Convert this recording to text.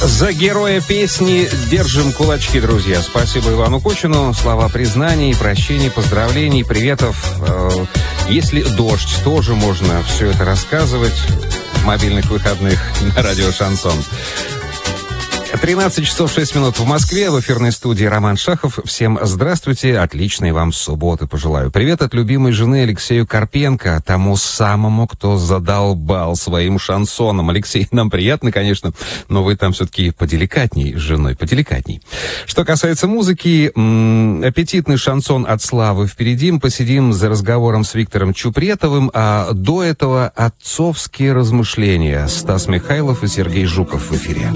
За героя песни держим кулачки, друзья. Спасибо Ивану Кочину. Слова признаний, прощений, поздравлений, приветов. Если дождь, тоже можно все это рассказывать в мобильных выходных на радио «Шансон». 13 часов 6 минут в Москве. В эфирной студии Роман Шахов. Всем здравствуйте. Отличной вам субботы пожелаю. Привет от любимой жены Алексею Карпенко, тому самому, кто задолбал своим шансоном. Алексей, нам приятно, конечно, но вы там все-таки поделикатней с женой, поделикатней. Что касается музыки, аппетитный шансон от Славы впереди. Мы посидим за разговором с Виктором Чупретовым, а до этого отцовские размышления. Стас Михайлов и Сергей Жуков в эфире.